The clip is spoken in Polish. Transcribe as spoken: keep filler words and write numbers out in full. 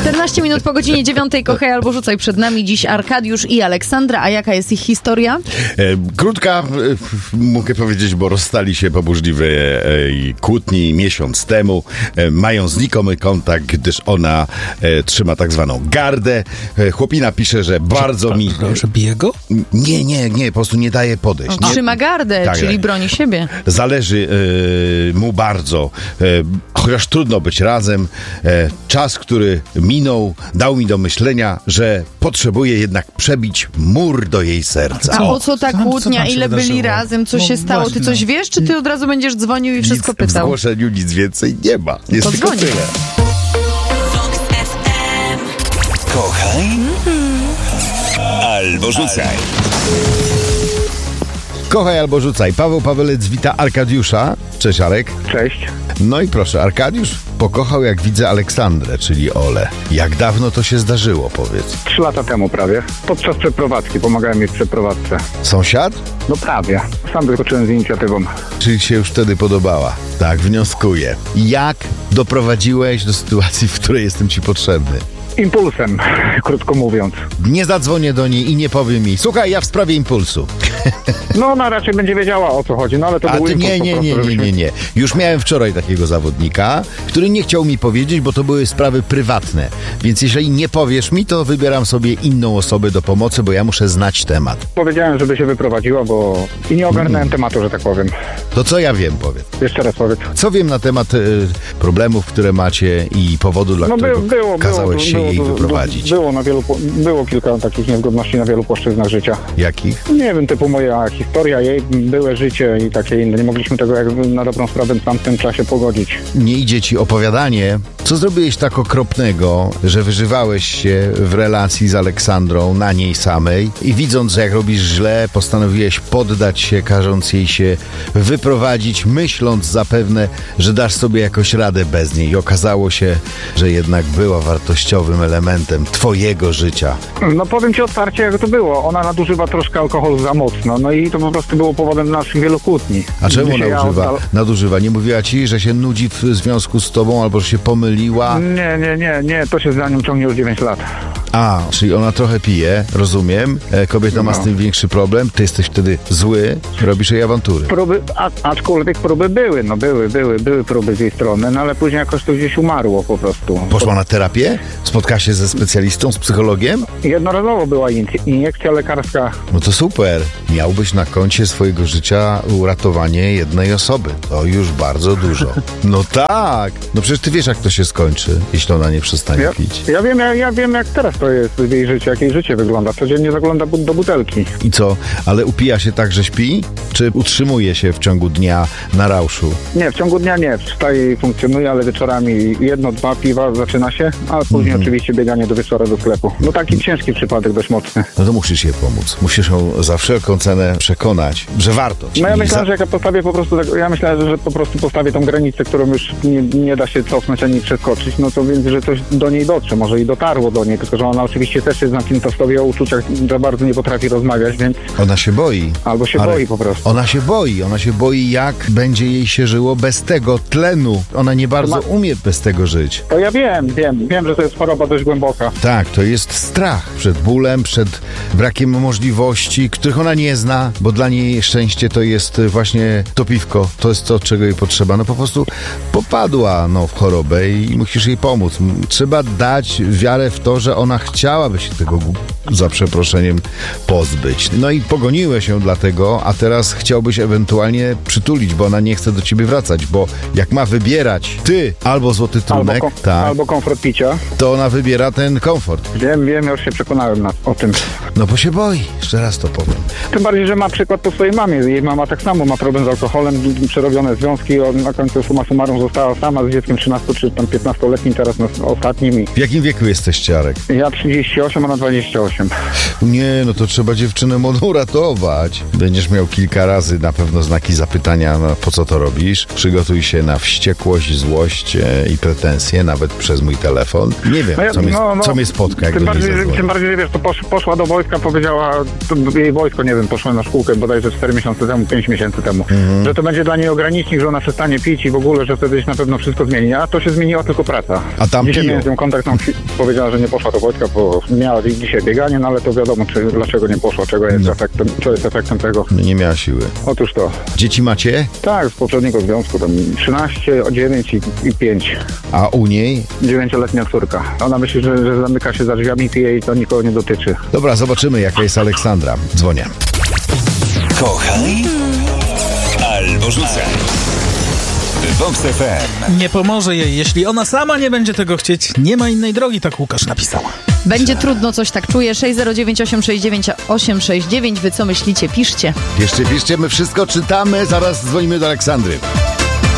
czternaście minut po godzinie dziewiątej. Kochaj albo rzucaj, przed nami dziś Arkadiusz i Aleksandra. A jaka jest ich historia? E, krótka, e, mogę powiedzieć, bo rozstali się po burzliwej e, kłótni miesiąc temu. E, mają znikomy kontakt, gdyż ona e, trzyma tak zwaną gardę. E, chłopina pisze, że bardzo że, mi... Że, że bije go? Nie, nie, nie, po prostu nie daje podejść. Nie? Trzyma gardę, tak, czyli tak. broni siebie. Zależy e, mu bardzo, e, chociaż trudno być razem. E, czas, który minął, dał mi do myślenia, że potrzebuje jednak przebić mur do jej serca. A o co ta Co tam- kłótnia? co tam się Ile byli wydarzyło? razem? Co No się stało? Ty właśnie. coś wiesz? Czy ty od razu będziesz dzwonił i wszystko Nic w pytał? zgłoszeniu nic więcej nie ma. Jest tylko dzwoni. tyle. Kochaj albo rzucaj. Kochaj albo rzucaj. Paweł Pawelec wita Arkadiusza. Cześć, Arek. Cześć. No i proszę, Arkadiusz pokochał, jak widzę, Aleksandrę, czyli Olę. Jak dawno to się zdarzyło, powiedz? Trzy lata temu prawie. Podczas przeprowadzki. Pomagałem jej w przeprowadzce. Sąsiad? No prawie. Sam wyskoczyłem z inicjatywą. Czyli się już wtedy podobała? Tak, wnioskuję. Jak doprowadziłeś do sytuacji, w której jestem ci potrzebny? Impulsem, krótko mówiąc. Nie zadzwonię do niej i nie powiem jej: słuchaj, ja w sprawie impulsu. No ona raczej będzie wiedziała, o co chodzi. No ale to A był ty impuls nie, po nie, prostu, nie, nie, żebyśmy- nie, nie. Już miałem wczoraj takiego zawodnika, który nie chciał mi powiedzieć, bo to były sprawy prywatne. Więc jeżeli nie powiesz mi, to wybieram sobie inną osobę do pomocy, bo ja muszę znać temat. Powiedziałem, żeby się wyprowadziła, bo... I nie ogarnąłem Mm. tematu, że tak powiem. To co ja wiem, powiedz. Jeszcze raz powiedz. Co wiem na temat y, problemów, które macie i powodu, dla No którego by, było, kazałeś było, się było, jej było, wyprowadzić? Było, na wielu, po- było kilka takich niezgodności na wielu płaszczyznach życia. Jakich? Nie wiem, typu moja historia, jej byłe życie i takie inne. Nie mogliśmy tego jak na dobrą sprawę w tamtym czasie pogodzić. Nie idzie ci opowiadanie, co zrobiłeś tak okropnego, że wyżywałeś się w relacji z Aleksandrą na niej samej i widząc, że jak robisz źle, postanowiłeś poddać się, każąc jej się wyprowadzić, myśląc zapewne, że dasz sobie jakoś radę bez niej. I okazało się, że jednak była wartościowym elementem twojego życia. No powiem ci otwarcie, jak to było. Ona nadużywa troszkę alkoholu za mocno, no i to po prostu było powodem naszych wielu kłótni. A czemu Gdzie się ja nadużywa? oddal- Nadużywa? Nie mówiła ci, że się nudzi w związku z tobą albo że się pomyliła? Nie, nie, nie, nie, to się za nią ciągnie już dziewięć lat. A, czyli ona trochę pije, rozumiem. E, Kobieta ma No. z tym większy problem. Ty jesteś wtedy zły, robisz jej awantury. Próby, a, aczkolwiek próby były, no były, były, były próby z jej strony, no ale później jakoś to gdzieś umarło po prostu. Poszła na terapię? Spotkała się ze specjalistą, z psychologiem? Jednorazowo była injek- iniekcja lekarska. No to super. Miałbyś na koncie swojego życia uratowanie jednej osoby. To już bardzo dużo. No tak. No przecież ty wiesz, jak to się skończy, jeśli ona nie przestanie Ja, pić. ja wiem, ja, ja wiem jak teraz to jest w jej życiu, jak jej życie wygląda. Codziennie zagląda bu- do butelki. I co? Ale upija się tak, że śpi? Czy utrzymuje się w ciągu dnia na rauszu? Nie, w ciągu dnia nie, wstaje i funkcjonuje, ale wieczorami jedno, dwa piwa zaczyna się, a później Mhm. oczywiście bieganie do wieczora do sklepu. No taki ciężki przypadek, dość mocny. No to musisz jej pomóc. Musisz ją za wszelką cenę przekonać, że warto. No ja I myślałem, za- że jak ja postawię po prostu, tak- ja myślałem, że po prostu postawię tą granicę, którą już nie, nie da się cofnąć ani przeskoczyć, no to więc, że coś do niej dotrze, może i dotarło do niej, tylko że ona oczywiście też jest zamknięta w sobie o uczuciach, za bardzo nie potrafi rozmawiać, więc Ona się boi. albo się Ale boi po prostu. Ona się boi. Ona się boi, jak będzie jej się żyło bez tego tlenu. Ona nie bardzo ma- umie bez tego żyć. To ja wiem, wiem, wiem, że to jest choroba dość głęboka. Tak, to jest strach przed bólem, przed brakiem możliwości, których ona nie zna, bo dla niej szczęście to jest właśnie to piwko. To jest to, czego jej potrzeba. No po prostu popadła no, w chorobę i musisz jej pomóc. Trzeba dać wiarę w to, że ona chciałaby się tego, za przeproszeniem, pozbyć. No i pogoniłeś ją dlatego, a teraz chciałbyś ewentualnie przytulić, bo ona nie chce do ciebie wracać, bo jak ma wybierać ty albo złoty Albo, trunek, kom- tak, albo komfort picia. to ona wybiera ten komfort. Wiem, wiem, ja już się przekonałem na, o tym. No bo się boi, jeszcze raz to powiem. Tym bardziej, że ma przykład po swojej mamie. Jej mama tak samo ma problem z alkoholem, przerobione związki, on na końcu summa summarum została sama z dzieckiem trzynasto czy tam piętnastoletnim, teraz no, ostatnim. I W jakim wieku jesteś, Arek? ja Ja trzydzieści osiem, ona dwadzieścia osiem. Nie, no to trzeba dziewczynę młodą ratować. Będziesz miał kilka razy na pewno znaki zapytania, no, po co to robisz. Przygotuj się na wściekłość, złość e, i pretensje, nawet przez mój telefon. Nie wiem, No ja- co, mnie, no, no, co mnie spotka, jak Tym do niej bardziej, zadzwonię. tym bardziej, że wiesz, to posz, poszła do wojska, powiedziała, to jej wojsko, nie wiem, poszła na szkółkę bodajże cztery miesiące temu, pięć miesięcy temu, Mhm. że to będzie dla niej ogranicznik, że ona przestanie pić i w ogóle, że wtedy się na pewno wszystko zmieni, a to się zmieniła tylko praca. A tam Dzisiaj piją. miałem z nią kontakt, no, powiedziała, że nie poszła do wojska, bo miała dzisiaj bieganie, no ale to wiadomo, czy, dlaczego nie poszła, czego jest, No. efektem, co jest efektem tego. Nie miała siły. Otóż to. Dzieci macie? Tak, z poprzedniego związku, tam trzynaście, dziewięć i, i pięć. A u niej? Dziewięcioletnia córka. Ona myśli, że, że zamyka się za drzwiami, pije i to nikogo nie dotyczy. Dobra, zobaczymy, jaka jest Aleksandra. Dzwonię. Kochaj albo rzucaj. Vox F M. Nie pomoże jej, jeśli ona sama nie będzie tego chcieć. Nie ma innej drogi, tak Łukasz napisał. Będzie trudno, coś tak czuję. sześć zero dziewięć osiem sześć dziewięć osiem sześć dziewięć. Wy co myślicie? Piszcie. Piszcie, piszcie, my wszystko czytamy, zaraz dzwonimy do Aleksandry.